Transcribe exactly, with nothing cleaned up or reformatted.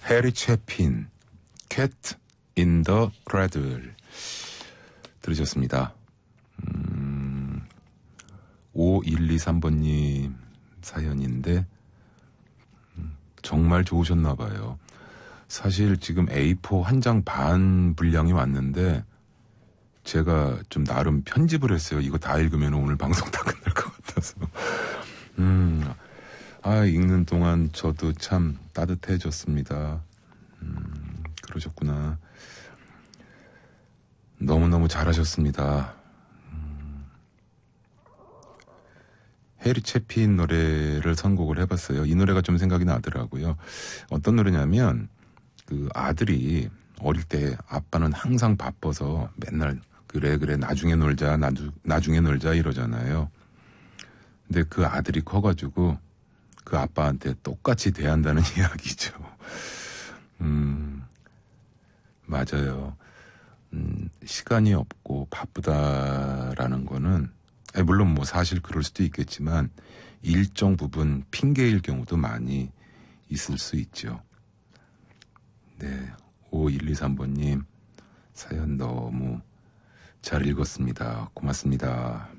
해리 채핀, 캣 인 더 크래들 들으셨습니다. 음, 오일이삼 번님 사연인데 음, 정말 좋으셨나 봐요. 사실 지금 에이포 한 장 반 분량이 왔는데 제가 좀 나름 편집을 했어요. 이거 다 읽으면 오늘 방송 다 끝날 것 같아서. 음, 아, 읽는 동안 저도 참 따뜻해졌습니다. 음, 그러셨구나. 너무너무 잘하셨습니다. 음, 해리 채핀 노래를 선곡을 해봤어요. 이 노래가 좀 생각이 나더라고요. 어떤 노래냐면 그 아들이 어릴 때 아빠는 항상 바빠서 맨날 그래 그래 나중에 놀자 나주, 나중에 놀자 이러잖아요. 근데 그 아들이 커가지고 그 아빠한테 똑같이 대한다는 이야기죠. 음, 맞아요. 음, 시간이 없고 바쁘다라는 거는 아니, 물론 뭐 사실 그럴 수도 있겠지만 일정 부분 핑계일 경우도 많이 있을 수 있죠. 네, 오일이삼 번님 사연 너무 잘 읽었습니다. 고맙습니다.